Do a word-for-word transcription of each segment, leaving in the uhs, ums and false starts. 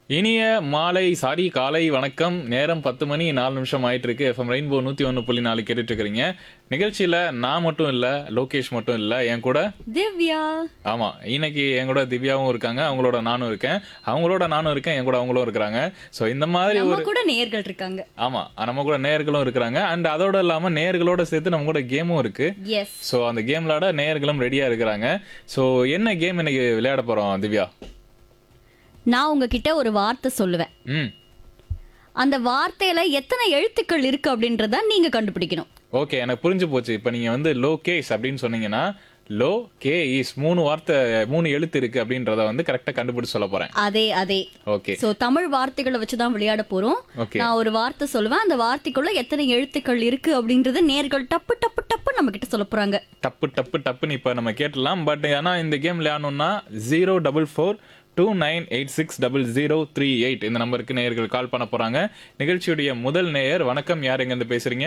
இனிய மாலை சாரி காலை வணக்கம். நேரம் பத்து மணி நாலு நிமிஷம் ஆயிட்டு இருக்கு. எஃப்எம் ரெயின்போ நூத்தி ஒன்று புள்ளி நாலு கேட்டுட்டு இருக்கிறீங்க. நிகழ்ச்சியில நான் மட்டும் இல்ல, லோகேஷ் மட்டும் இல்ல, என் கூட திவ்யா. ஆமா இன்னைக்கு என் கூட திவ்யாவும் இருக்காங்க, அவங்களோட நானும் இருக்கேன், அவங்களோட நானும் இருக்கேன், என் கூட அவங்களும் இருக்கிறாங்க. ஸோ இந்த மாதிரி நம்ம ஒரு கூட நேயர்கள் இருக்காங்க. ஆமா நம்ம கூட நேயர்களும் இருக்கிறாங்க. அண்ட் அதோட இல்லாம நேயர்களோட சேர்த்து நம்ம கூட கேமும் இருக்கு. எஸ். ஸோ அந்த கேம் விளையாட நேயர்களும் ரெடியா இருக்கிறாங்க. ஸோ என்ன கேம் இன்னைக்கு விளையாட போறோம் திவ்யா? நான் உங்ககிட்ட ஒரு வார்த்தை சொல்லுவேன். ம் அந்த வார்த்தையில எத்தனை எழுத்துக்கள் இருக்கு அப்படின்றத நீங்க கண்டுபிடிக்கணும். ஓகே, எனக்கு புரிஞ்சு போச்சு. இப்போ நீங்க வந்து லோ கேஸ் அப்படின்னு சொன்னீங்கன்னா லோ கே இஸ் மூணு வார்த்தை மூணு எழுத்து இருக்கு அப்படின்றத வந்து கரெக்டா கண்டுபிடிச்சு சொல்ல போறேன். அதே அதே. ஓகே சோ தமிழ் வார்த்தைகளை வச்சு தான் விளையாட போறோம். ஓகே நான் ஒரு வார்த்தை சொல்லுவேன், அந்த வார்த்தைக்குள்ள எத்தனை எழுத்துக்கள் இருக்கு அப்படின்றத நேர்கள் டப்பு டப்பு டப்பு நம்ம கிட்ட சொல்ல போறாங்க. டப்பு டப்பு டப்புன்னு இப்போ நம்ம கேட்டலாம். பட் ஆனா இந்த game விளையாடணும்னா zero double four two nine eight six double zero three eight இந்த நம்பருக்கு நேயர்கள் கால் பண்ண போறாங்க. நிகழ்ச்சியுடைய முதல் நேயர் வணக்கம், யார் எங்க இருந்து பேசுறீங்க?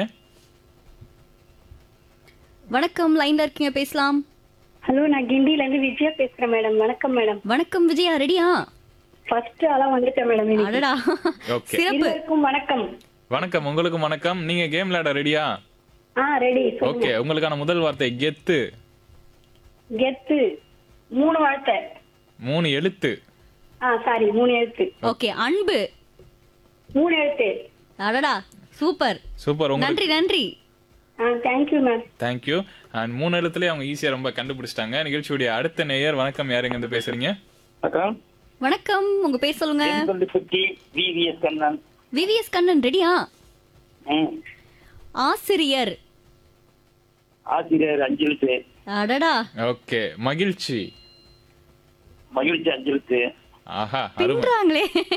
வணக்கம், லைன்ல இருக்கீங்க, பேசலாம். ஹலோ, நான் கிண்டில இருந்து விஜயா பேசுறேன் மேடம். வணக்கம் மேடம். வணக்கம் விஜயா, ரெடியா? ஃபர்ஸ்ட் ஆளா வந்துட்டேன் மேடம். இன்னைக்கு. அடடா, ஓகே சிறப்பு. இருவருக்கும் வணக்கம். வணக்கம், உங்களுக்கும் வணக்கம். நீங்க கேம் விளையாட ரெடியா? ஆ ரெடி. ஓகே, உங்களுக்கான முதல் வார்த்தை கெத்து. கெத்து மூணு வார்த்தை. மூணு எழுத்து. ஆ சாரி, மூணு எழுத்து. ஓகே, அன்பு. மூணு எழுத்து. அடடா, சூப்பர். சூப்பர். உங்களுக்கு நன்றி நன்றி. ஆ தேங்க்யூ மேம். தேங்க்யூ. அண்ட் மூணு எழுத்துலயே அவங்க ஈஸியா ரொம்ப கண்டுபிடிச்சிட்டாங்க. நிகழ்ச்சியுடைய அடுத்த நேயர் வணக்கம், யார் எங்க இருந்து பேசுறீங்க? வணக்கம். வணக்கம், உங்க பேர் சொல்லுங்க. விவிஎஸ் கண்ணன். விவிஎஸ் கண்ணன், ரெடியா? ம். ஆசிரியர். ஆசிரியர் அஞ்செழுத்து. அடடா, ஓகே, மகிழ்ச்சி. மகிழ்ச்சி அஞ்செழுத்து. ஆஹா, அருமை. பின்றாங்களே.